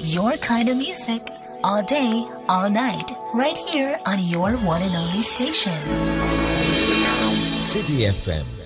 your kind of music, all day, all night, right here on your one and only station. City FM